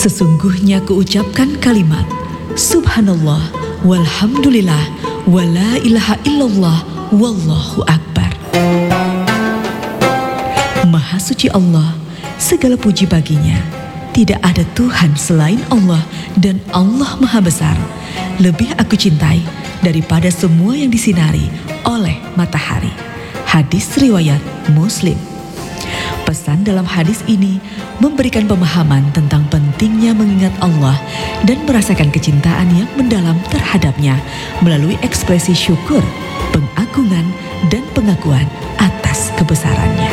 Sesungguhnya kuucapkan kalimat Subhanallah, walhamdulillah, wala ilaha illallah, wallahu akbar. Maha suci Allah, segala puji baginya. Tidak ada Tuhan selain Allah dan Allah Maha Besar. Lebih aku cintai daripada semua yang disinari oleh matahari. Hadis riwayat Muslim. Pesan dalam hadis ini memberikan pemahaman tentang pentingnya mengingat Allah dan merasakan kecintaan yang mendalam terhadapnya melalui ekspresi syukur, pengagungan, dan pengakuan atas kebesarannya.